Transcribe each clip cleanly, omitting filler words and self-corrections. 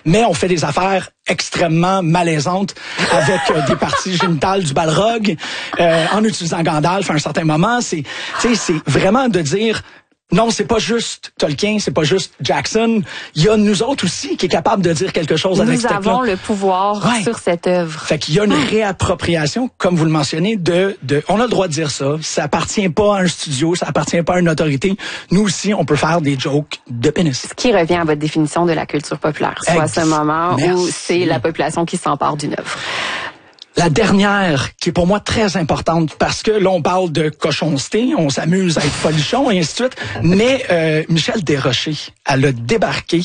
mais on fait des affaires extrêmement malaisantes avec des parties génitales du Balrog, en utilisant Gandalf à un certain moment. C'est vraiment de dire... Non, c'est pas juste Tolkien, c'est pas juste Jackson. Il y a nous autres aussi qui est capable de dire quelque chose avec ce texte-là. Nous avons le pouvoir sur cette œuvre. Fait qu'il y a une réappropriation, comme vous le mentionnez, on a le droit de dire ça. Ça appartient pas à un studio, ça appartient pas à une autorité. Nous aussi, on peut faire des jokes de pénis. Ce qui revient à votre définition de la culture populaire, soit à ce moment où c'est la population qui s'empare d'une œuvre. La dernière, qui est pour moi très importante, parce que là, on parle de cochonceté, on s'amuse à être folichon, et ainsi de suite, mais Michel Desrochers, elle a débarqué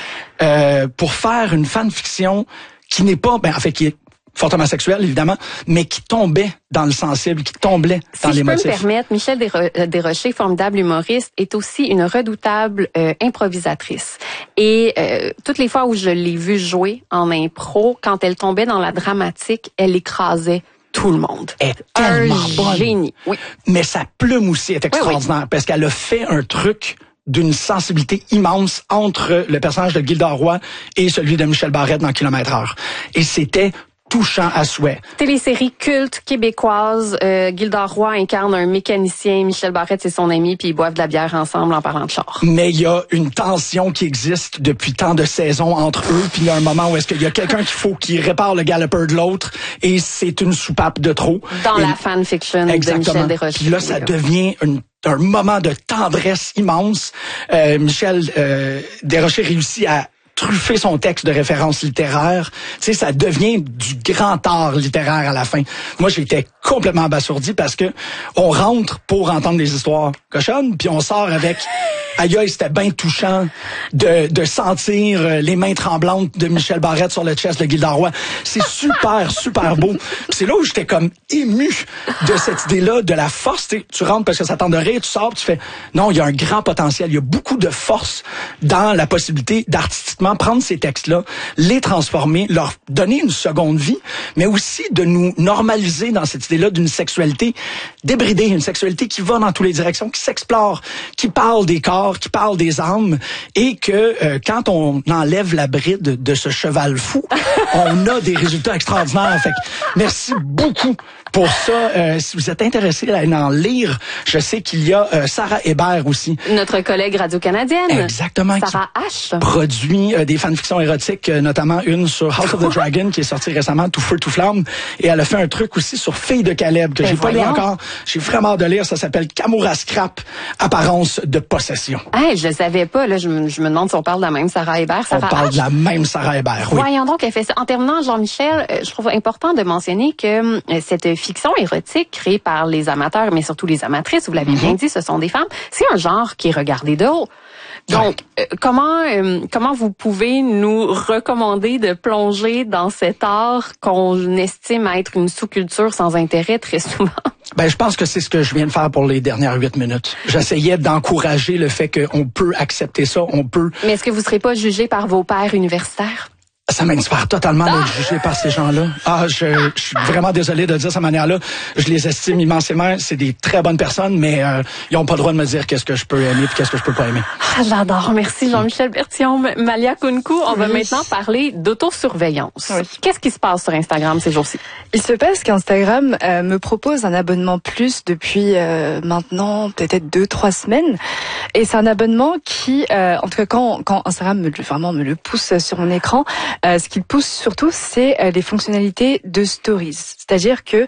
pour faire une fanfiction qui n'est pas, qui est fortement sexuelle, évidemment, mais qui tombait dans le sensible, qui tombait dans l'émotif. Si je peux me permettre, Michel Desrochers, formidable humoriste, est aussi une redoutable improvisatrice. Et toutes les fois où je l'ai vue jouer en impro, quand elle tombait dans la dramatique, elle écrasait tout le monde. Elle est tellement bonne. Génie. Oui. Mais sa plume aussi est extraordinaire, parce qu'elle a fait un truc d'une sensibilité immense entre le personnage de Gildor Roy et celui de Michel Barrette dans Kilomètre-heure. Et c'était touchant à souhait. Télésérie culte québécoise, Gildor Roy incarne un mécanicien, Michel Barrette c'est son ami, puis ils boivent de la bière ensemble en parlant de char. Mais il y a une tension qui existe depuis tant de saisons entre eux, puis il y a un moment où est-ce qu'il y a quelqu'un qui répare le galloper de l'autre, et c'est une soupape de trop. Dans la fanfiction de Michel Desrochers. Puis là, ça devient un moment de tendresse immense. Michel Desrochers réussit à truffer son texte de référence littéraire. Tu sais, ça devient du grand art littéraire à la fin. Moi, j'étais complètement abasourdi parce que on rentre pour entendre des histoires cochonnes, puis on sort avec aïe, c'était bien touchant de sentir les mains tremblantes de Michel Barrette sur le chest de Gildor Roy. C'est super, super beau. C'est là où j'étais comme ému de cette idée-là, de la force. Tu rentres parce que ça tente de rire, tu sors, tu fais non, il y a un grand potentiel. Il y a beaucoup de force dans la possibilité d'artistiquement prendre ces textes-là, les transformer, leur donner une seconde vie, mais aussi de nous normaliser dans cette idée-là d'une sexualité débridée, une sexualité qui va dans toutes les directions, qui s'explore, qui parle des corps, qui parle des âmes, et que quand on enlève la bride de ce cheval fou, on a des résultats extraordinaires. Fait que merci beaucoup pour ça. Si vous êtes intéressé à en lire, je sais qu'il y a Sarah Hébert aussi. Notre collègue radio-canadienne. Exactement. Sarah H. Produit des fanfictions érotiques, notamment une sur House of the Dragon qui est sortie récemment, Tout feu, tout flamme. Et elle a fait un truc aussi sur Fille de Caleb que j'ai pas lu encore. J'ai vraiment hâte de lire. Ça s'appelle Kamoura Scrap, apparence de possession. Hey, je le savais pas. Là, je me demande si on parle de la même Sarah Hébert. On parle de la même Sarah Hébert, oui. Voyons donc, elle fait ça. En terminant, Jean-Michel, je trouve important de mentionner que cette fiction érotique créée par les amateurs, mais surtout les amatrices, vous l'avez bien dit, ce sont des femmes, c'est un genre qui est regardé de haut. Donc, comment vous pouvez nous recommander de plonger dans cet art qu'on estime être une sous-culture sans intérêt très souvent? Ben, je pense que c'est ce que je viens de faire pour les dernières 8 minutes. J'essayais d'encourager le fait qu'on peut accepter ça, on peut... Mais est-ce que vous serez pas jugé par vos pairs universitaires? Ça m'inspire totalement d'être jugé par ces gens-là. Je suis vraiment désolé de dire de cette manière-là. Je les estime immensément. C'est des très bonnes personnes, mais ils n'ont pas le droit de me dire qu'est-ce que je peux aimer et qu'est-ce que je peux pas aimer. J'adore. Merci Jean-Michel Bertillon. Malia Kounkou, on va maintenant parler d'autosurveillance. Oui. Qu'est-ce qui se passe sur Instagram ces jours-ci? Il se passe qu'Instagram me propose un abonnement plus depuis maintenant peut-être 2-3 semaines. Et c'est un abonnement qui, en tout cas quand Instagram me le pousse sur mon écran, ce qu'il pousse surtout, c'est les fonctionnalités de Stories. C'est-à-dire que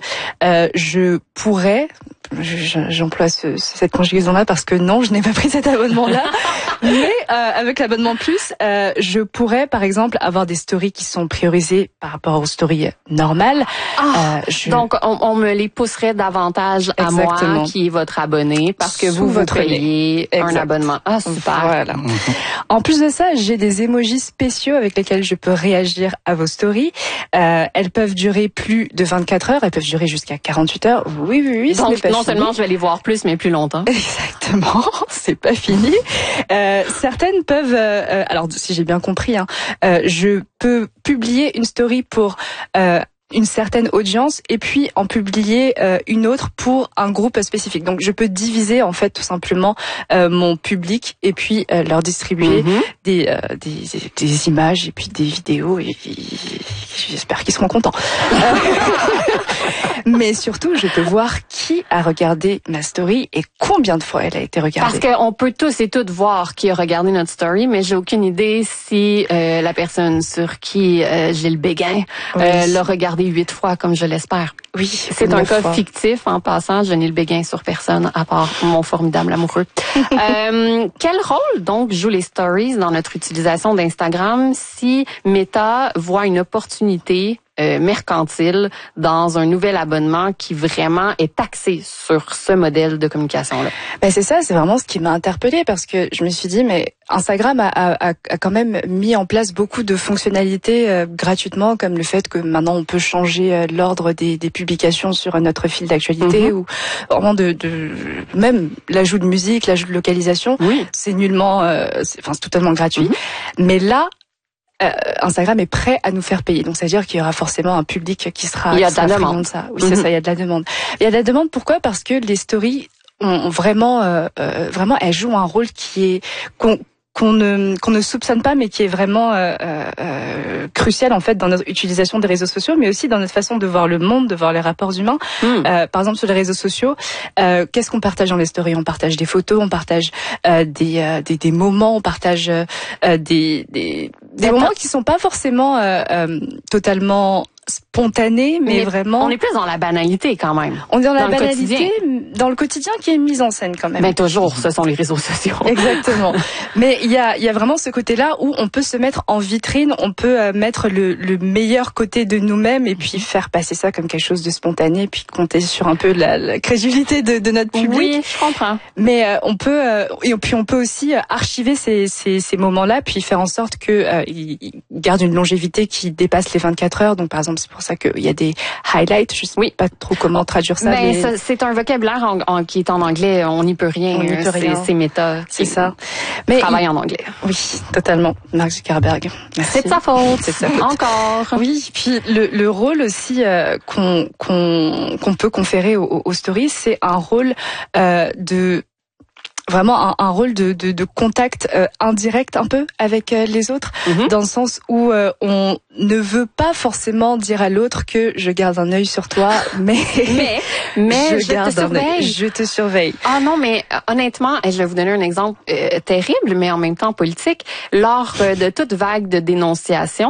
je pourrais... J'emploie cette conjugaison-là parce que non, je n'ai pas pris cet abonnement-là. Mais avec l'abonnement plus, je pourrais, par exemple, avoir des stories qui sont priorisées par rapport aux stories normales. Donc, on me les pousserait davantage à moi, qui est votre abonné, parce que vous payez un abonnement. Ah, super. Voilà. En plus de ça, j'ai des emojis spéciaux avec lesquels je peux réagir à vos stories. Elles peuvent durer plus de 24 heures, elles peuvent durer jusqu'à 48 heures. Oui, donc, non seulement je vais les voir plus, mais plus longtemps. Exactement, c'est pas fini. Certaines peuvent, alors si j'ai bien compris, je peux publier une story pour une certaine audience et puis en publier une autre pour un groupe spécifique. Donc je peux diviser en fait tout simplement mon public et puis leur distribuer des images et puis des vidéos et j'espère qu'ils seront contents. Mais surtout, je peux voir qui a regardé ma story et combien de fois elle a été regardée. Parce qu'on peut tous et toutes voir qui a regardé notre story, mais j'ai aucune idée si la personne sur qui j'ai le béguin l'a regardé 8 fois, comme je l'espère. Oui, c'est un cas fictif. En passant, je n'ai le béguin sur personne, à part mon formidable amoureux. Quel rôle, donc, jouent les stories dans notre utilisation d'Instagram si Meta voit une opportunité mercantile dans un nouvel abonnement qui vraiment est axé sur ce modèle de communication-là? Ben c'est ça, c'est vraiment ce qui m'a interpellée parce que je me suis dit, mais Instagram a quand même mis en place beaucoup de fonctionnalités gratuitement, comme le fait que maintenant on peut changer l'ordre des publications sur notre fil d'actualité ou vraiment même l'ajout de musique, l'ajout de localisation, c'est nullement, c'est totalement gratuit. Mais là, Instagram est prêt à nous faire payer. Donc, ça veut dire qu'il y aura forcément un public qui sera... Il y a de la demande. Ça. Oui, c'est ça, il y a de la demande. Il y a de la demande, pourquoi? Parce que les stories ont vraiment, elles jouent un rôle qui est... qu'on ne soupçonne pas, mais qui est vraiment crucial en fait dans notre utilisation des réseaux sociaux, mais aussi dans notre façon de voir le monde, de voir les rapports humains. Par exemple, sur les réseaux sociaux, qu'est-ce qu'on partage dans les stories? On partage des photos, on partage des moments, on partage des moments qui sont pas forcément totalement spontané, mais vraiment... On est plus dans la banalité quand même. On est dans la banalité, dans le quotidien qui est mise en scène quand même. Mais toujours, ce sont les réseaux sociaux. Exactement. Mais il y a vraiment ce côté-là où on peut se mettre en vitrine, on peut mettre le meilleur côté de nous-mêmes et puis faire passer ça comme quelque chose de spontané, puis compter sur un peu la crédulité de notre public. Oui, je comprends. Mais on peut et puis on peut aussi archiver ces moments-là, puis faire en sorte que ils gardent une longévité qui dépasse les 24 heures. Donc par exemple, c'est pour ça qu'il y a des highlights. Je sais pas trop comment traduire ça. Mais c'est un vocabulaire qui est en anglais. On n'y peut rien. C'est méta. C'est ça. Mais travaille en anglais. Oui, totalement. Mark Zuckerberg. Merci. C'est de sa faute. C'est de sa faute. Encore. Oui. Puis le rôle aussi qu'on peut conférer aux stories, c'est un rôle de vraiment un rôle de contact indirect un peu avec les autres, dans le sens où on ne veut pas forcément dire à l'autre que je garde un œil sur toi, mais je te surveille. Ah non, mais honnêtement, je vais vous donner un exemple terrible, mais en même temps politique. Lors de toute vague de dénonciation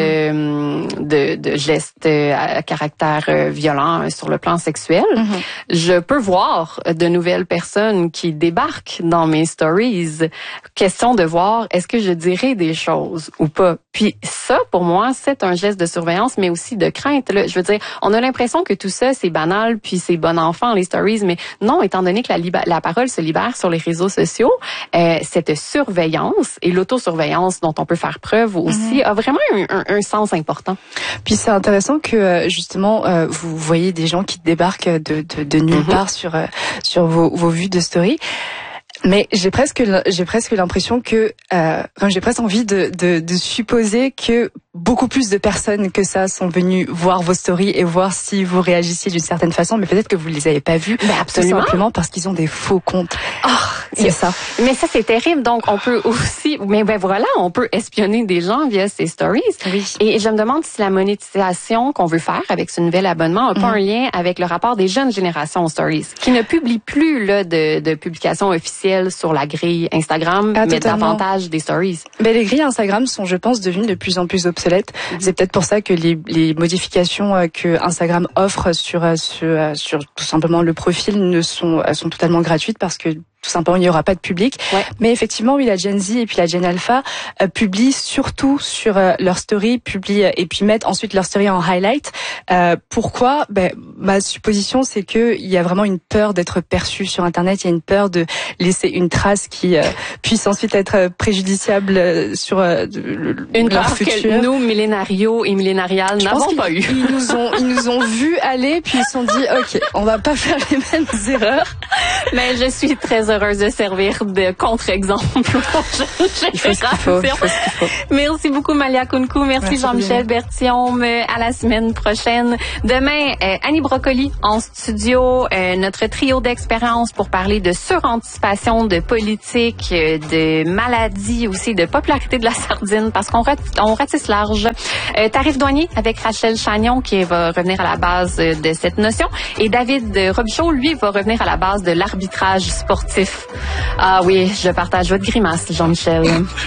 de gestes à caractère violent sur le plan sexuel, je peux voir de nouvelles personnes qui débarquent dans mes stories. Question de voir, est-ce que je dirais des choses ou pas? Puis ça, pour moi, c'est un geste de surveillance, mais aussi de crainte. Là. Je veux dire, on a l'impression que tout ça, c'est banal, puis c'est bon enfant, les stories, mais non, étant donné que la parole se libère sur les réseaux sociaux, cette surveillance et l'autosurveillance dont on peut faire preuve aussi a vraiment un sens important. Puis c'est intéressant que justement, vous voyez des gens qui débarquent de nulle part sur vos vues de story. Mais j'ai presque l'impression que j'ai presque envie de supposer que beaucoup plus de personnes que ça sont venues voir vos stories et voir si vous réagissiez d'une certaine façon, mais peut-être que vous les avez pas vues, tout simplement parce qu'ils ont des faux comptes. C'est ça. Mais ça, c'est terrible. Donc, on peut aussi, on peut espionner des gens via ces stories. Oui. Et je me demande si la monétisation qu'on veut faire avec ce nouvel abonnement n'a pas un lien avec le rapport des jeunes générations aux stories, qui ne publient plus là de publications officielles sur la grille Instagram, mais davantage des stories. Mais les grilles Instagram sont, je pense, devenues de plus en plus obsolètes. C'est peut-être pour ça que les modifications que Instagram offre sur tout simplement le profil sont totalement gratuites, parce que tout simplement, il n'y aura pas de public. Ouais. Mais effectivement, oui, la Gen Z et puis la Gen Alpha publient surtout sur leur story, et puis mettent ensuite leur story en highlight. Pourquoi? Ma supposition, c'est que il y a vraiment une peur d'être perçu sur Internet. Il y a une peur de laisser une trace qui puisse ensuite être préjudiciable sur leur futur. Que nous, millénarios et millénariales, n'avons pas eu. Ils nous ont vu aller, puis ils se sont dit, OK, on va pas faire les mêmes erreurs. Mais je suis très heureuse de servir de contre-exemple aux jeunes générations. Merci beaucoup, Malia Kounkou. Merci Jean-Michel Berthiaume. À la semaine prochaine. Demain, Annie Brocoli en studio, notre trio d'expérience pour parler de suranticipation, de politique, de maladie, aussi de popularité de la sardine, parce qu'on ratisse large. Tarif douanier avec Rachel Chagnon qui va revenir à la base de cette notion. Et David Robichaud, lui, va revenir à la base de l'arbitrage sportif. Ah oui, je partage votre grimace, Jean-Michel.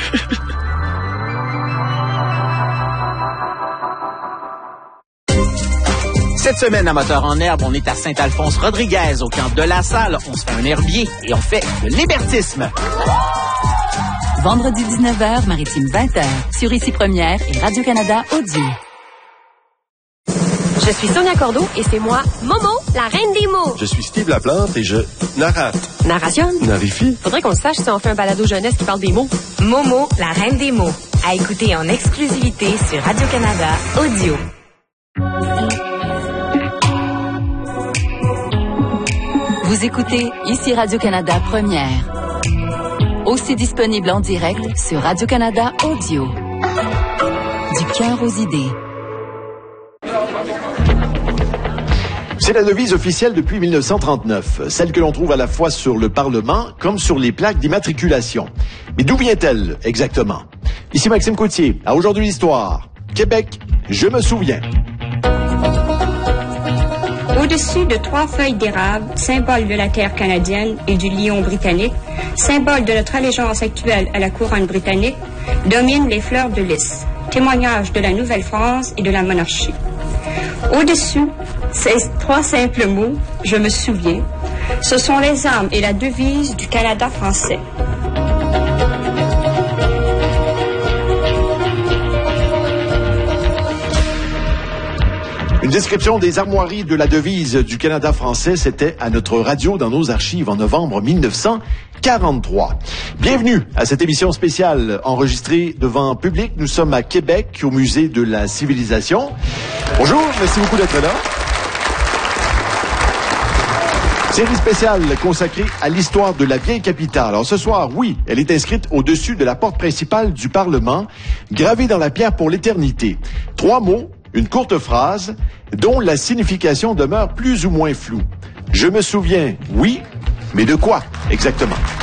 Cette semaine, à Moteur en herbe, on est à Saint-Alphonse-Rodriguez, au camp de la Salle. On se fait un herbier et on fait de l'hébertisme. Vendredi 19h, Maritime 20h, sur Ici Première et Radio-Canada Audio. Je suis Sonia Cordeau et c'est moi, Momo, la reine des mots. Je suis Steve Laplante et je narrate. Narration. Narifie. Faudrait qu'on le sache si on fait un balado jeunesse qui parle des mots. Momo, la reine des mots. À écouter en exclusivité sur Radio-Canada Audio. Vous écoutez Ici Radio-Canada Première. Aussi disponible en direct sur Radio-Canada Audio. Du cœur aux idées. C'est la devise officielle depuis 1939, celle que l'on trouve à la fois sur le Parlement comme sur les plaques d'immatriculation. Mais d'où vient-elle exactement? Ici Maxime Coutier, à Aujourd'hui l'Histoire. Québec, je me souviens. Au-dessus de 3 feuilles d'érable, symbole de la terre canadienne et du lion britannique, symbole de notre allégeance actuelle à la couronne britannique, dominent les fleurs de lys, témoignage de la Nouvelle-France et de la monarchie. Au-dessus, ces 3 simples mots, je me souviens, ce sont les armes et la devise du Canada français. Une description des armoiries de la devise du Canada français, c'était à notre radio dans nos archives en novembre 1943. Bienvenue à cette émission spéciale enregistrée devant public. Nous sommes à Québec, au Musée de la Civilisation. Bonjour, merci beaucoup d'être là. Série spéciale consacrée à l'histoire de la vieille capitale. Alors ce soir, oui, elle est inscrite au-dessus de la porte principale du Parlement, gravée dans la pierre pour l'éternité. 3 mots, une courte phrase, dont la signification demeure plus ou moins floue. Je me souviens, oui, mais de quoi exactement?